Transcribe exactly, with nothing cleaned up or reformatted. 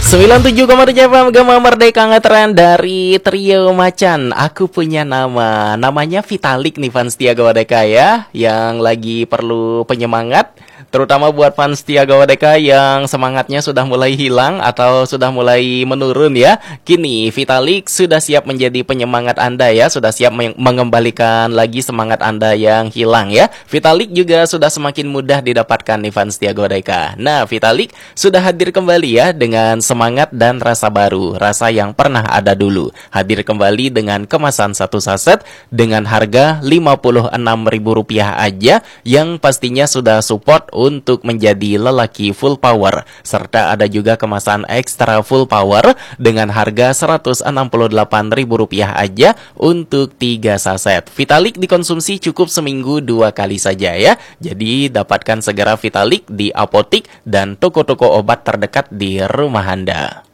sembilan puluh tujuh koma tujuh F M Gema Merdeka ngetren dari Trio Macan. Aku punya nama. Namanya Vitalik nih fans Setia Gawadeka ya, yang lagi perlu penyemangat. Terutama buat fans Setia Gawadeka yang semangatnya sudah mulai hilang atau sudah mulai menurun ya. Kini Vitalik sudah siap menjadi penyemangat Anda ya, sudah siap mengembalikan lagi semangat Anda yang hilang ya. Vitalik juga sudah semakin mudah didapatkan nih fans Setia Gawadeka. Nah, Vitalik sudah hadir kembali ya dengan semangat dan rasa baru, rasa yang pernah ada dulu. Hadir kembali dengan kemasan satu saset dengan harga lima puluh enam ribu rupiah aja, yang pastinya sudah support untuk menjadi lelaki full power. Serta ada juga kemasan ekstra full power dengan harga seratus enam puluh delapan ribu rupiah aja untuk tiga saset. Vitalik dikonsumsi cukup seminggu dua kali saja ya. Jadi dapatkan segera Vitalik di apotik dan toko-toko obat terdekat di rumah Anda.